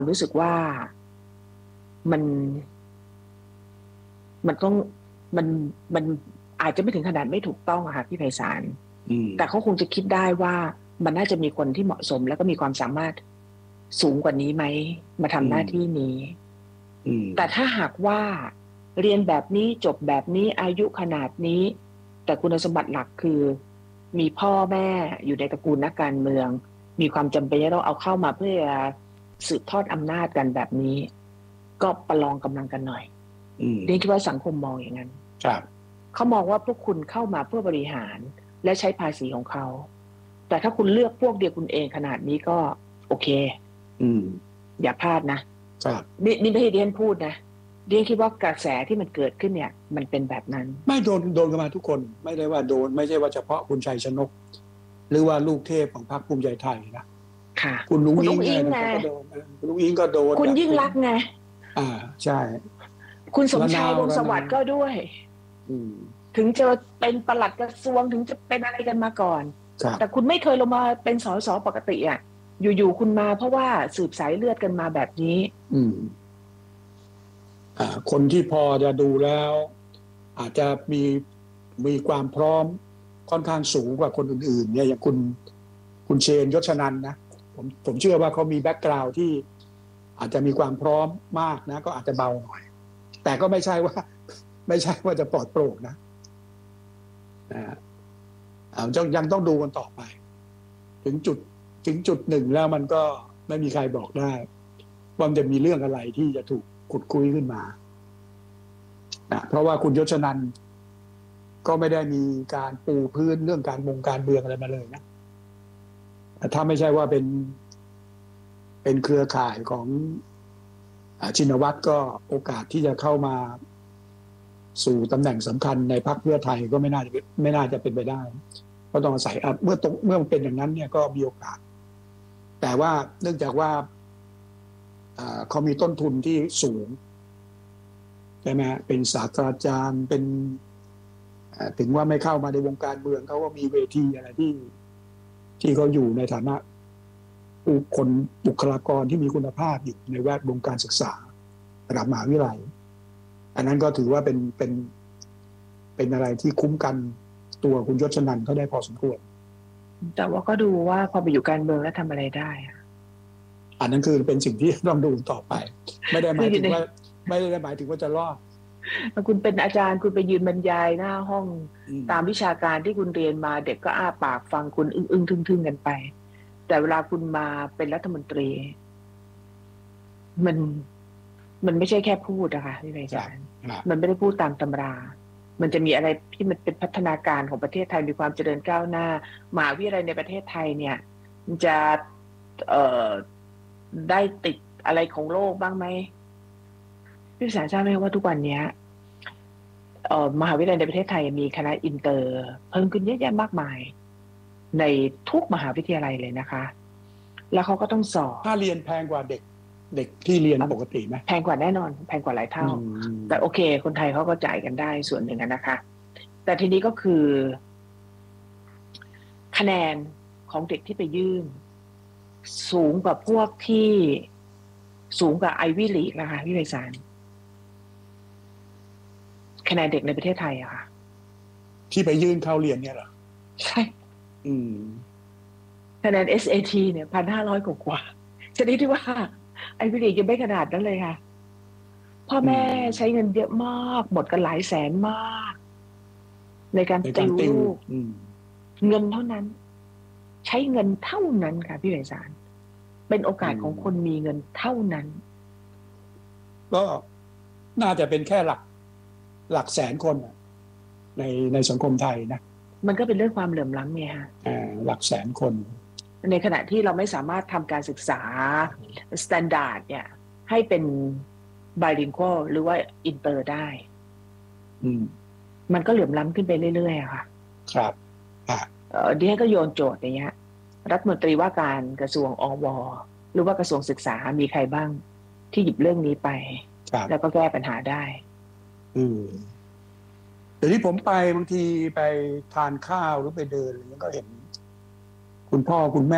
รู้สึกว่ามันมันต้องมันมันอาจจะไม่ถึงขนาดไม่ถูกต้องอะค่ะพี่ไพศาลแต่เขาคงจะคิดได้ว่ามันน่าจะมีคนที่เหมาะสมแล้วก็มีความสามารถสูงกว่านี้ไหมมาทำหน้าที่นี้แต่ถ้าหากว่าเรียนแบบนี้จบแบบนี้อายุขนาดนี้แต่คุณสมบัติหลักคือมีพ่อแม่อยู่ในตระกูลนักการเมืองมีความจำเป็นที่ต้องเอาเข้ามาเพื่อสืบทอดอำนาจกันแบบนี้ก็ประลองกำลังกันหน่อยเรียนคิดว่าสังคมมองอย่างนั้นเขามองว่าพวกคุณเข้ามาเพื่อบริหารและใช้ภาษีของเขาแต่ถ้าคุณเลือกพวกเดียวคุณเองขนาดนี้ก็โอเคอย่าพลาดนะนี่ไม่ใช่เดียนพูดนะเดียนคิดว่ากระแสที่มันเกิดขึ้นเนี่ยมันเป็นแบบนั้นไม่โดนกันมาทุกคนไม่ได้ว่าโดนไม่ใช่ว่าเฉพาะคุณชัยชนกหรือว่าลูกเทพของพรรคภูมิใจไทยนะค่ะคุณลุงอิงไงคุณลุงอิงก็โดนคุณยิ่งรักไงใช่คุณสมชายวงศ์สวัสดิ์ก็ด้วยถึงจะเป็นปลัดกระทรวงถึงจะเป็นอะไรกันมาก่อนแต่คุณไม่เคยลงมาเป็นสสปกติอ่ะอยู่ๆคุณมาเพราะว่าสืบสายเลือดกันมาแบบนี้คนที่พอจะดูแล้วอาจจะมีความพร้อมค่อนข้างสูงกว่าคนอื่นๆเนี่ยอย่างคุณเชนยศนันท์นะผมเชื่อว่าเขามีแบ็กกราวด์ที่อาจจะมีความพร้อมมากนะก็อาจจะเบาหน่อยแต่ก็ไม่ใช่ว่าจะปลอดโปร่งนะยังต้องดูกันต่อไปถึงจุดหนึ่งแล้วมันก็ไม่มีใครบอกได้ว่ามันจะมีเรื่องอะไรที่จะถูกขุดคุยขึ้นมาเพราะว่าคุณยศนันท์ก็ไม่ได้มีการปูพื้นเรื่องการเมืองอะไรมาเลยนะถ้าไม่ใช่ว่าเป็นเครือข่ายของชินวัตรก็โอกาสที่จะเข้ามาสู่ตำแหน่งสำคัญในพรรคเพื่อไทยก็ไม่น่าจะเป็นไปได้เพราะต้องอาศัยเมื่อมันเป็นอย่างนั้นเนี่ยก็มีโอกาสแต่ว่าเนื่องจากว่าเขามีต้นทุนที่สูงใช่ไหมเป็นศาสตราจารย์เป็นถึงว่าไม่เข้ามาในวงการเมืองเขาก็มีเวทีอะไรที่เขาอยู่ในฐานะบุคลากรที่มีคุณภาพอยู่ในแวดวงการศึกษาระดับมหาวิทยาลัยอันนั้นก็ถือว่าเป็นอะไรที่คุ้มกันตัวคุณยศนันท์เขาได้พอสมควรแต่ว่าก็ดูว่าพอไปอยู่การเมืองแล้วทำอะไรได้อันนั้นคือเป็นสิ่งที่ต้องดูต่อไปไม่ได้หมายถึงว่าจะรอดคุณเป็นอาจารย์คุณไปยืนบรรยายหน้าห้องตามวิชาการที่คุณเรียนมาเด็กก็อ้าปากฟังคุณอึ้งทึ่งกันไปแต่เวลาคุณมาเป็นรัฐมนตรีมันไม่ใช่แค่พูดนะคะพี่ไพศาลมันไม่ได้พูดตามตำรามันจะมีอะไรที่มันเป็นพัฒนาการของประเทศไทยมีความเจริญก้าวหน้ามหาวิทยาลัยในประเทศไทยเนี่ยจะได้ติดอะไรของโลกบ้างไหมพี่ไพศาลทราบไหมว่าทุกวันนี้มหาวิทยาลัยในประเทศไทยมีคณะอินเตอร์เพิ่มขึ้นเยอะแยะมากมายในทุกมหาวิทยาลัยเลยนะคะแล้วเขาก็ต้องสอบค่าเรียนแพงกว่าเด็กที่เรียนปกติไหมแพงกว่าแน่นอนแพงกว่าหลายเท่าแต่โอเคคนไทยเขาก็จ่ายกันได้ส่วนหนึ่งนะคะแต่ทีนี้ก็คือคะแนนของเด็กที่ไปยื่นสูงกว่าพวกที่สูงกว่าไอวี่ลีกนะคะพี่ไพศาลคะแนนเด็กในประเทศไทยอะค่ะที่ไปยื่นเข้าเรียนเนี่ยเหรอใช่คะแนน SAT เนี่ย 1,500 กว่าชนิดที่ว่าไอวิลียังไม่ขนาดนั้นเลยค่ะพ่อแม่ใช้เงินเยอะมากหมดกันหลายแสนมากในการติวลูกเงินเท่านั้นใช้เงินเท่านั้นค่ะพี่ไพศาลเป็นโอกาสของคนมีเงินเท่านั้นก็น่าจะเป็นแค่หลักแสนคนในสังคมไทยนะมันก็เป็นเรื่องความเหลื่อมล้ำไงฮะหลักแสนคนในขณะที่เราไม่สามารถทำการศึกษาสแตนดาร์ดเนี่ยให้เป็นไบลิงกัลหรือว่าอินเตอร์ได้มันก็เหลื่อมล้ำขึ้นไปเรื่อยๆค่ะครับดิฉันก็โยนโจทย์อย่างเงี้ยรัฐมนตรีว่าการกระทรวงอวหรือว่ากระทรวงศึกษามีใครบ้างที่หยิบเรื่องนี้ไปแล้วก็แก้ปัญหาได้เดี๋ยวนี้ผมไปบางทีไปทานข้าวหรือไปเดินอะไรก็เห็นคุณพ่อคุณแม่